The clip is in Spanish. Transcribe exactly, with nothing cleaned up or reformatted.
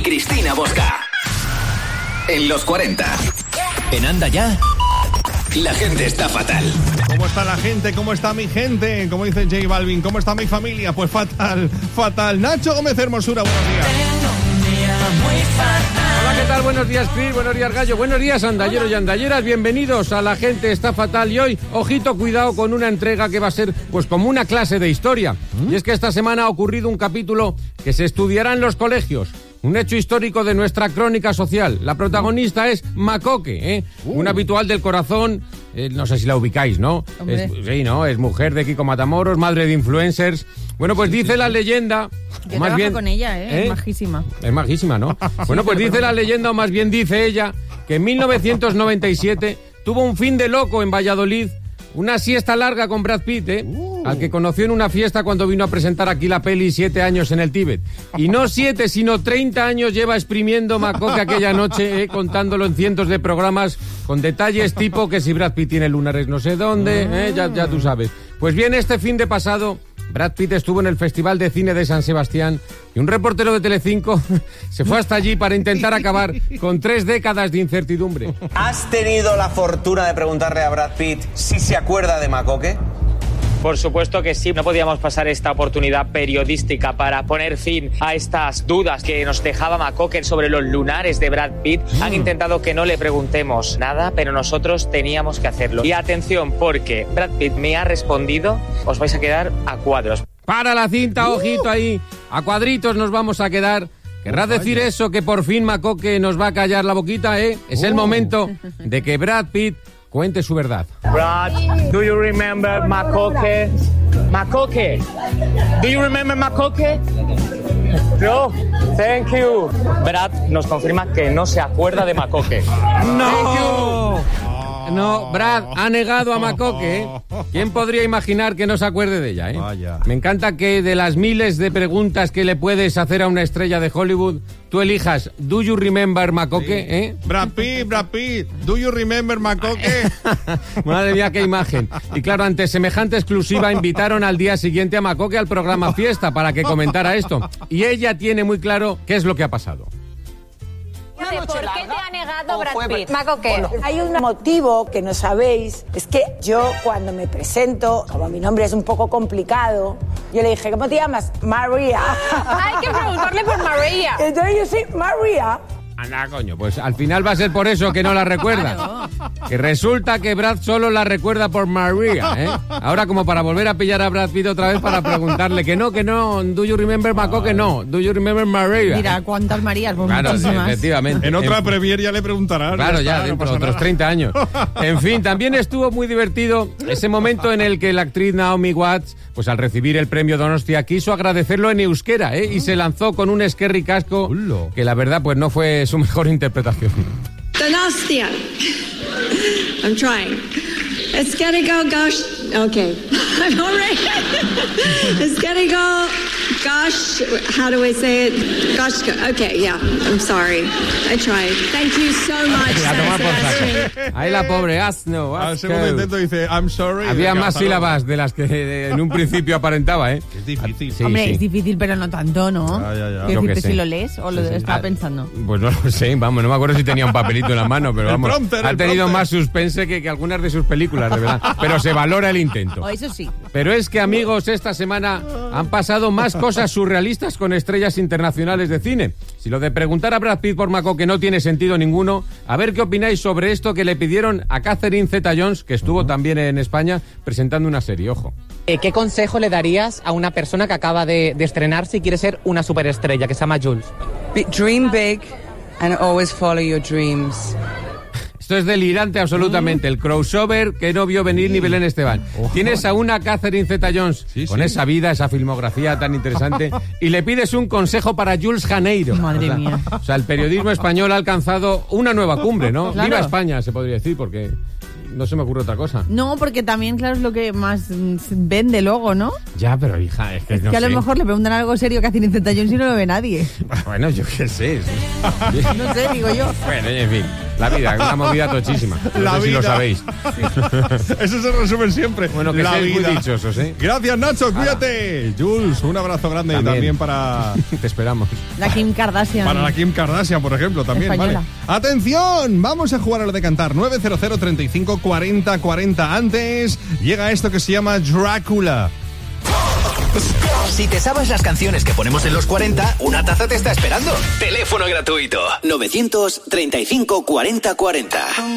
Cristina Bosca. En los cuarenta. En Anda Ya. La gente está fatal. ¿Cómo está la gente? ¿Cómo está mi gente? Como dice J Balvin, ¿cómo está mi familia? Pues fatal, fatal. Nacho Gómez Hermosura, buenos días. Hola, ¿qué tal? Buenos días, Chris. Buenos días, Gallo. Buenos días, andalleros y andalleras. Bienvenidos a La Gente Está Fatal. Y hoy, ojito, cuidado con una entrega que va a ser, pues, como una clase de historia. ¿Mm? Y es que esta semana ha ocurrido un capítulo que se estudiará en los colegios. Un hecho histórico de nuestra crónica social. La protagonista es Macoque, ¿eh? Uh. Un habitual del Corazón. Eh, no sé si la ubicáis, ¿no? Es, sí, ¿no? Es mujer de Kiko Matamoros, madre de influencers. Bueno, pues dice la leyenda... Yo más trabajo bien, con ella, ¿eh? ¿eh? Es majísima. Es majísima, ¿no? Bueno, pues dice la leyenda, o más bien dice ella, que en mil novecientos noventa y siete tuvo un fin de loco en Valladolid. Una siesta larga con Brad Pitt, ¿eh? Uh. Al que conoció en una fiesta cuando vino a presentar aquí la peli Siete años en el Tíbet. Y no siete, sino treinta años lleva exprimiendo Macoque aquella noche, ¿eh? Contándolo en cientos de programas con detalles tipo que si Brad Pitt tiene lunares no sé dónde, ¿eh? ya, ya tú sabes. Pues bien, este fin de pasado... Brad Pitt estuvo en el Festival de Cine de San Sebastián y un reportero de Telecinco se fue hasta allí para intentar acabar con tres décadas de incertidumbre. ¿Has tenido la fortuna de preguntarle a Brad Pitt si se acuerda de Macoque? Por supuesto que sí, no podíamos pasar esta oportunidad periodística para poner fin a estas dudas que nos dejaba Macoque sobre los lunares de Brad Pitt. Mm. Han intentado que no le preguntemos nada, pero nosotros teníamos que hacerlo. Y atención, porque Brad Pitt me ha respondido, os vais a quedar a cuadros. Para la cinta, ojito ahí, a cuadritos nos vamos a quedar. ¿Querrás decir eso, que por fin Macoque nos va a callar la boquita, eh? Es el momento de que Brad Pitt cuente su verdad. Brad, do you remember Macoque? Macoque, do you remember Macoque? No, thank you. Brad nos confirma que no se acuerda de Macoque. No. No, Brad ha negado a Macoque, ¿eh? ¿Quién podría imaginar que no se acuerde de ella, eh? Vaya. Me encanta que de las miles de preguntas que le puedes hacer a una estrella de Hollywood, tú elijas Do you remember Macoque, sí. ¿eh? Brad Pitt, Brad Pitt, Do you remember Macoque? Madre mía, qué imagen. Y claro, ante semejante exclusiva invitaron al día siguiente a Macoque al programa Fiesta para que comentara esto. Y ella tiene muy claro qué es lo que ha pasado. ¿Por qué te ha negado Brad Pitt? Macoque, bueno, hay un motivo que no sabéis, es que yo cuando me presento, como mi nombre es un poco complicado, yo le dije, ¿cómo te llamas? María. Hay que preguntarle por María. Entonces yo soy María. Anda, coño, pues al final va a ser por eso que no la recuerda. Claro. Que resulta que Brad solo la recuerda por María, ¿eh? Ahora como para volver a pillar a Brad Pitt otra vez para preguntarle que no, que no, do you remember Macoque, no, do you remember María. Mira, ¿cuántas Marías? Pues claro, muchísimas. Efectivamente. En otra premier ya le preguntarán. Claro, ya, ya dentro de otros treinta años. En fin, también estuvo muy divertido ese momento en el que la actriz Naomi Watts, pues al recibir el premio Donostia, quiso agradecerlo en euskera, ¿eh? Y se lanzó con un eskerrik asko que la verdad pues no fue su mejor interpretación. Donostia. I'm trying. It's gotta go, gosh. Okay. I'm all right. It's gotta go, gosh. How do I say it? Gosh. Okay, yeah. I'm sorry. I tried. Thank you so much. Ahí la pobre asno. Al segundo intento dice, I'm sorry. Había más sílabas de las que de, en un principio aparentaba, ¿eh? Es difícil. Sí, Hombre, sí. Es difícil, pero no tanto, ¿no? Ya, ya, ya. ¿Qué decirte sé. si lo lees o lo sí, sí. estaba ah, pensando? Pues no lo sé, vamos, no me acuerdo si tenía un papelito en la mano, pero vamos, prompter, ha tenido más suspense que, que algunas de sus películas, de verdad. Pero se valora el intento. Oh, eso sí. Pero es que, amigos, esta semana han pasado más cosas surrealistas con estrellas internacionales de cine. Si lo de preguntar a Brad Pitt por Macoque no tiene sentido ninguno, a ver qué opináis sobre esto que le pidieron a Catherine Zeta-Jones, que estuvo uh-huh. también en España presentando una serie, ojo. ¿Qué consejo le darías a una persona que acaba de, de estrenarse y quiere ser una superestrella, que se llama Jules? Dream big and always follow your dreams. Esto es delirante absolutamente, el crossover que no vio venir ni Belén Esteban. Ojo. Tienes a una Catherine Zeta-Jones sí, con sí. esa vida, esa filmografía tan interesante y le pides un consejo para Jules Janeiro. Madre o sea, mía. O sea, el periodismo español ha alcanzado una nueva cumbre, ¿no? Claro. Viva España, se podría decir, porque no se me ocurre otra cosa. No, porque también, claro, es lo que más vende luego, ¿no? Ya, pero hija, es que es no que a sé. lo mejor le preguntan algo serio que hacen en Zeta-Jones y no lo ve nadie. Bueno, yo qué sé. No sé, digo yo. Bueno, en fin. La vida, es una movida tochísima. No La sé si vida. lo sabéis. Eso se resume siempre. Bueno, que la seáis vida. muy dichosos, ¿eh? Gracias, Nacho, cuídate. Jules, un abrazo grande también, también para... Te esperamos. La Kim Kardashian. Para la Kim Kardashian, por ejemplo, también. Española. Vale. ¡Atención! Vamos a jugar a lo de cantar. nueve cero cero, treinta y cinco, cuarenta, cuarenta. Antes llega esto que se llama Drácula. Si te sabes las canciones que ponemos en los cuarenta, una taza te está esperando. Teléfono gratuito. novecientos treinta y cinco, cuarenta, cuarenta.